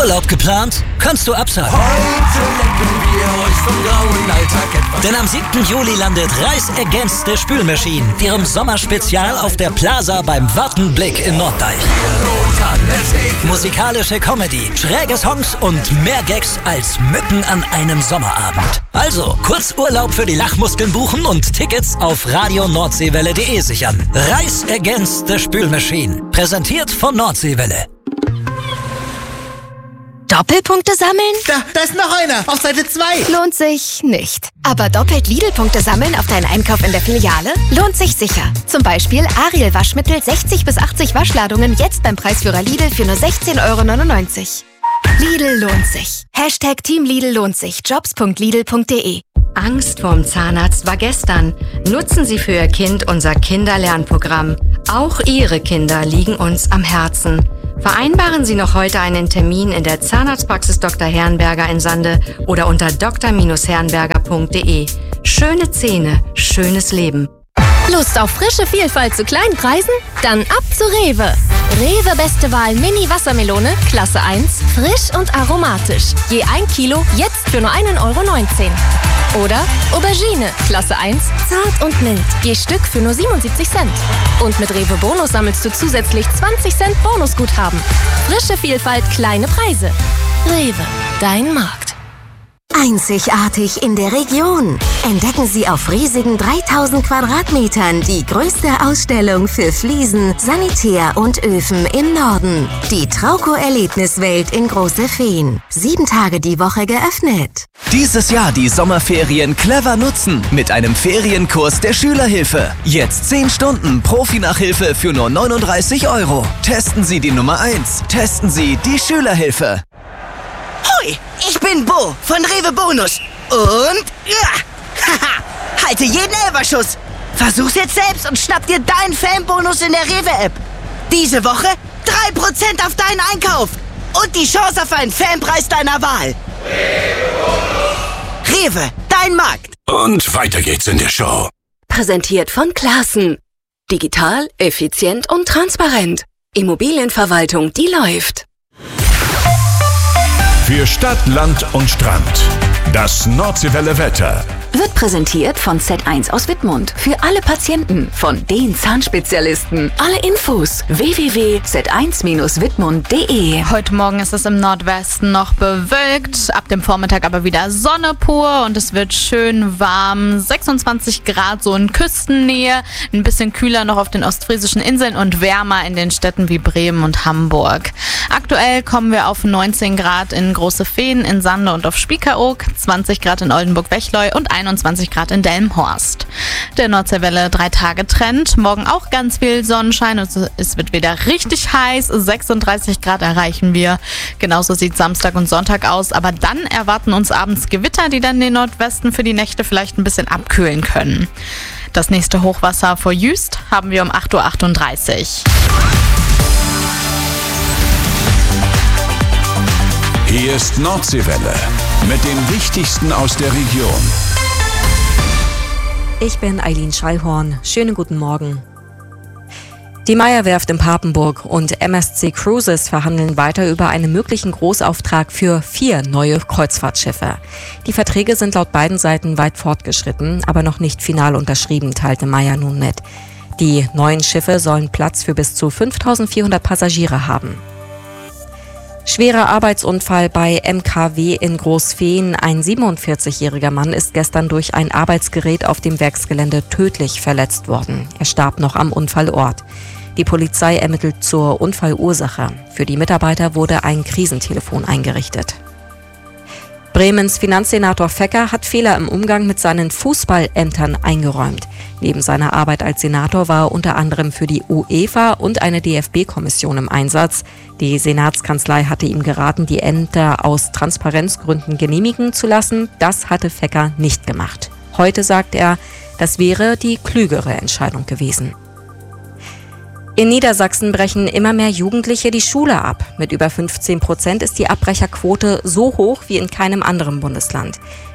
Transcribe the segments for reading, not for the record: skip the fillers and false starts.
Urlaub geplant? Kannst du absagen. Heute lenken wir euch vom grauen Alltag etwas. Denn am 7. Juli landet Reis Against the Spülmaschine, ihrem Sommerspezial auf der Plaza beim Wartenblick in Norddeich. Musikalische Comedy, schräge Songs und mehr Gags als Mücken an einem Sommerabend. Also, Kurzurlaub für die Lachmuskeln buchen und Tickets auf radioNordseewelle.de sichern. Reis Against the Spülmaschine, präsentiert von Nordseewelle. Doppelpunkte sammeln? Da ist noch einer, auf Seite 2. Lohnt sich nicht. Aber doppelt Lidl-Punkte sammeln auf deinen Einkauf in der Filiale? Lohnt sich sicher. Zum Beispiel Ariel Waschmittel 60 bis 80 Waschladungen jetzt beim Preisführer Lidl für nur 16,99 €. Lidl lohnt sich. Hashtag Team Lidl lohnt sich. Jobs.lidl.de. Angst vorm Zahnarzt war gestern. Nutzen Sie für Ihr Kind unser Kinderlernprogramm. Auch Ihre Kinder liegen uns am Herzen. Vereinbaren Sie noch heute einen Termin in der Zahnarztpraxis Dr. Herrenberger in Sande oder unter dr-herrenberger.de. Schöne Zähne, schönes Leben. Lust auf frische Vielfalt zu kleinen Preisen? Dann ab zu Rewe. Rewe Beste Wahl Mini Wassermelone, Klasse 1, frisch und aromatisch. Je 1 Kilo, jetzt für nur 1,19 €. Oder Aubergine, Klasse 1, zart und mild. Je Stück für nur 77 Cent. Und mit Rewe Bonus sammelst du zusätzlich 20 Cent Bonusguthaben. Frische Vielfalt, kleine Preise. Rewe, dein Markt. Einzigartig in der Region. Entdecken Sie auf riesigen 3000 Quadratmetern die größte Ausstellung für Fliesen, Sanitär und Öfen im Norden. Die Trauco-Erlebniswelt in Große Feen. 7 Tage die Woche geöffnet. Dieses Jahr die Sommerferien clever nutzen mit einem Ferienkurs der Schülerhilfe. Jetzt 10 Stunden Profi-Nachhilfe für nur 39 €. Testen Sie die Nummer 1. Testen Sie die Schülerhilfe. Hoi, ich bin Bo von Rewe Bonus. Und halte jeden Elferschuss. Versuch's jetzt selbst und schnapp dir deinen Fanbonus in der Rewe-App. Diese Woche 3% auf deinen Einkauf. Und die Chance auf einen Fanpreis deiner Wahl. Rewe, dein Markt. Und weiter geht's in der Show. Präsentiert von Classen. Digital, effizient und transparent. Immobilienverwaltung, die läuft. Für Stadt, Land und Strand. Das Nordseewelle Wetter. Wird präsentiert von Z1 aus Wittmund. Für alle Patienten von den Zahnspezialisten. Alle Infos www.z1-wittmund.de. Heute Morgen ist es im Nordwesten noch bewölkt, ab dem Vormittag aber wieder Sonne pur und es wird schön warm. 26 Grad so in Küstennähe, ein bisschen kühler noch auf den ostfriesischen Inseln und wärmer in den Städten wie Bremen und Hamburg. Aktuell kommen wir auf 19 Grad in Große Feen, in Sande und auf Spiekeroog, 20 Grad in Oldenburg-Wechleu und 21 Grad in Delmenhorst. Der Nordseewelle 3-Tage-Trend. Morgen auch ganz viel Sonnenschein und es wird wieder richtig heiß. 36 Grad erreichen wir. Genauso sieht Samstag und Sonntag aus. Aber dann erwarten uns abends Gewitter, die dann den Nordwesten für die Nächte vielleicht ein bisschen abkühlen können. Das nächste Hochwasser vor Jüst haben wir um 8:38 Uhr. Hier ist Nordseewelle mit dem Wichtigsten aus der Region. Ich bin Eileen Schallhorn. Schönen guten Morgen. Die Meyer-Werft in Papenburg und MSC Cruises verhandeln weiter über einen möglichen Großauftrag für 4 neue Kreuzfahrtschiffe. Die Verträge sind laut beiden Seiten weit fortgeschritten, aber noch nicht final unterschrieben, teilte Meyer nun mit. Die neuen Schiffe sollen Platz für bis zu 5.400 Passagiere haben. Schwerer Arbeitsunfall bei MKW in Großfehn. Ein 47-jähriger Mann ist gestern durch ein Arbeitsgerät auf dem Werksgelände tödlich verletzt worden. Er starb noch am Unfallort. Die Polizei ermittelt zur Unfallursache. Für die Mitarbeiter wurde ein Krisentelefon eingerichtet. Bremens Finanzsenator Fecker hat Fehler im Umgang mit seinen Fußballämtern eingeräumt. Neben seiner Arbeit als Senator war er unter anderem für die UEFA und eine DFB-Kommission im Einsatz. Die Senatskanzlei hatte ihm geraten, die Ämter aus Transparenzgründen genehmigen zu lassen. Das hatte Fecker nicht gemacht. Heute sagt er, das wäre die klügere Entscheidung gewesen. In Niedersachsen brechen immer mehr Jugendliche die Schule ab. Mit über 15% ist die Abbrecherquote so hoch wie in keinem anderen Bundesland.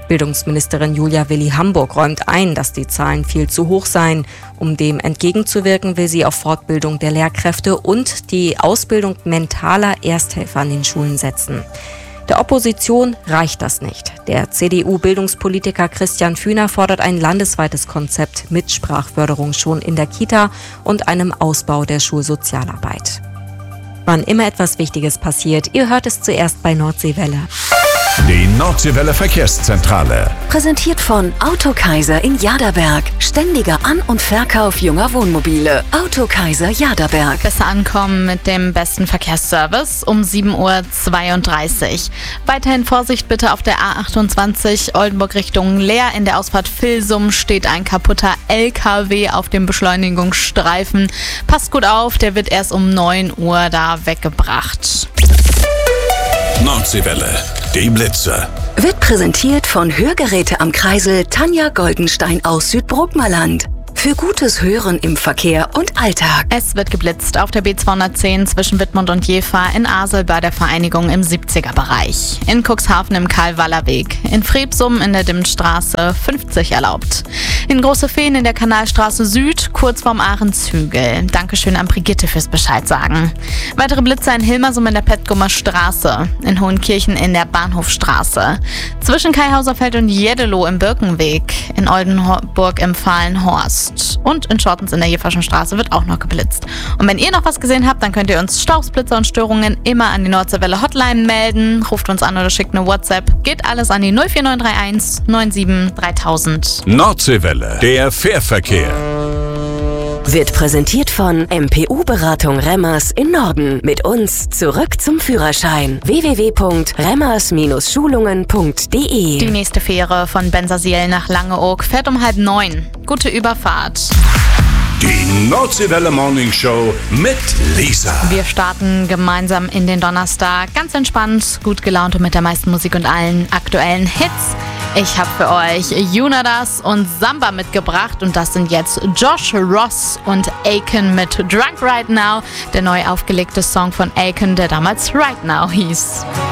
Bildungsministerin Julia Willi-Hamburg räumt ein, dass die Zahlen viel zu hoch seien. Um dem entgegenzuwirken, will sie auf Fortbildung der Lehrkräfte und die Ausbildung mentaler Ersthelfer an den Schulen setzen. Der Opposition reicht das nicht. Der CDU-Bildungspolitiker Christian Fühner fordert ein landesweites Konzept mit Sprachförderung schon in der Kita und einem Ausbau der Schulsozialarbeit. Wann immer etwas Wichtiges passiert, ihr hört es zuerst bei Nordseewelle. Die Nordseewelle Verkehrszentrale. Präsentiert von Autokaiser in Jaderberg. Ständiger An- und Verkauf junger Wohnmobile. Autokaiser Jaderberg. Besser ankommen mit dem besten Verkehrsservice um 7:32 Uhr. Weiterhin Vorsicht bitte auf der A28 Oldenburg Richtung Leer. In der Ausfahrt Vilsum steht ein kaputter LKW auf dem Beschleunigungsstreifen. Passt gut auf, der wird erst um 9 Uhr da weggebracht. Nordseewelle, die Blitze. Wird präsentiert von Hörgeräte am Kreisel Tanja Goldenstein aus Südbrookmerland. Für gutes Hören im Verkehr und Alltag. Es wird geblitzt auf der B210 zwischen Wittmund und Jever, in Asel bei der Vereinigung im 70er-Bereich, in Cuxhaven im Karl-Waller-Weg, in Frebsum in der Dimmstraße 50 erlaubt, in Große Feen in der Kanalstraße Süd, kurz vorm Ahrenzügel. Dankeschön an Brigitte fürs Bescheid sagen. Weitere Blitzer in Hilmersum in der Petgumer Straße, in Hohenkirchen in der Bahnhofstraße, zwischen Kaihauserfeld und Jeddelo im Birkenweg, in Oldenburg im Fahlenhorst. Und in Schortens in der Jeverschen Straße wird auch noch geblitzt. Und wenn ihr noch was gesehen habt, dann könnt ihr uns Staus, Blitzer und Störungen immer an die Nordseewelle Hotline melden. Ruft uns an oder schickt eine WhatsApp. Geht alles an die 04931 97 3000. Nordseewelle, der Fährverkehr. Wird präsentiert von MPU-Beratung Remmers in Norden. Mit uns zurück zum Führerschein. www.remmers-schulungen.de. Die nächste Fähre von Bensersiel nach Langeoog fährt um 8:30. Gute Überfahrt. Die Nordseewelle Morning Show mit Lisa. Wir starten gemeinsam in den Donnerstag. Ganz entspannt, gut gelaunt und mit der meisten Musik und allen aktuellen Hits. Ich habe für euch Yunadas und Samba mitgebracht und das sind jetzt Josh Ross und Akon mit Drunk Right Now, der neu aufgelegte Song von Akon, der damals Right Now hieß.